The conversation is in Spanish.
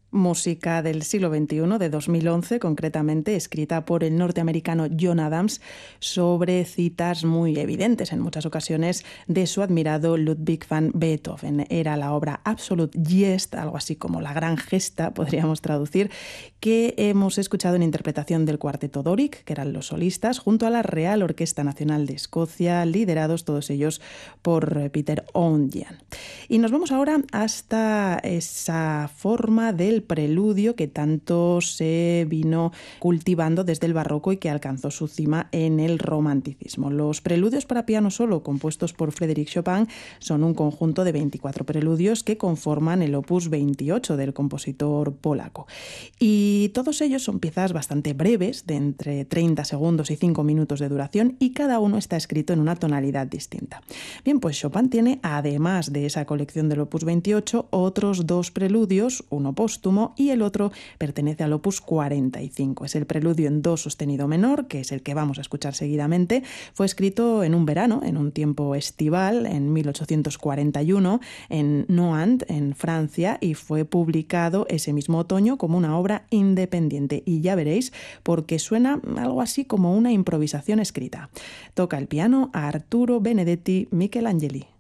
Música del siglo XXI, de 2011 concretamente, escrita por el norteamericano John Adams sobre citas muy evidentes en muchas ocasiones de su admirado Ludwig van Beethoven. Era la obra Absolut Jest, algo así como la gran gesta, podríamos traducir, que hemos escuchado en interpretación del cuarteto Doric, que eran los solistas, junto a la Real Orquesta Nacional de Escocia, liderados todos ellos por Peter Oundjian. Y nos vamos ahora hasta esa forma del preludio que tanto se vino cultivando desde el barroco y que alcanzó su cima en el romanticismo. Los preludios para piano solo, compuestos por Frédéric Chopin, son un conjunto de 24 preludios que conforman el opus 28 del compositor polaco. Y todos ellos son piezas bastante breves, de entre 30 segundos y 5 minutos de duración, y cada uno está escrito en una tonalidad distinta. Bien, pues Chopin tiene, además de esa colección del opus 28, otros dos preludios, uno póstumo y el otro pertenece al opus 45. Es el preludio en do sostenido menor, que es el que vamos a escuchar seguidamente. Fue escrito en un verano, en un tiempo estival, en 1841, en Nohant, en Francia, y fue publicado ese mismo otoño como una obra independiente. Y ya veréis, porque suena algo así como una improvisación escrita. Toca el piano a Arturo Benedetti Michelangeli.